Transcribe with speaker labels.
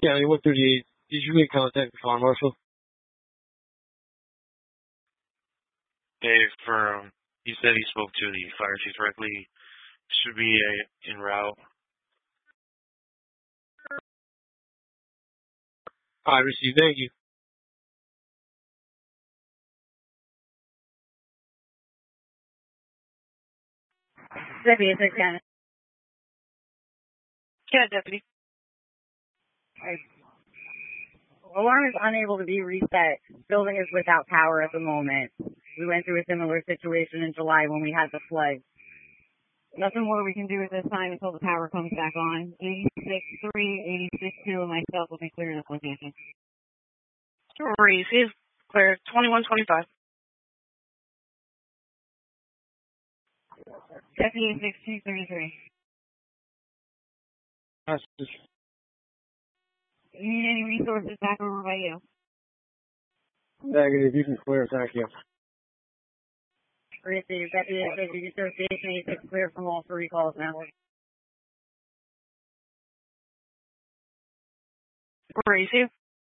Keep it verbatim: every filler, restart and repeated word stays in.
Speaker 1: Yeah, he went through the. Did you make contact with Fire Marshal?
Speaker 2: Dave, for, um, he said he spoke to the fire chief directly. Should be a, en route.
Speaker 1: I received. Thank you.
Speaker 3: Deputy, six ten.
Speaker 4: Yeah, Deputy.
Speaker 3: Right. Alarm is unable to be reset. Building is without power at the moment. We went through a similar situation in July when we had the flood. Nothing more we can do at this time until the power comes back on. eighty-six three, eighty-six two, and myself will be clearing this location.
Speaker 4: Receive. Clear. twenty-one twenty-five.
Speaker 3: Deputy six two thirty-three.
Speaker 1: That's
Speaker 3: You need any resources back over by you?
Speaker 1: negative. You can clear. Thank you.
Speaker 3: Receive. Deputy six two eighty-six clear from all three calls now.
Speaker 4: Receive.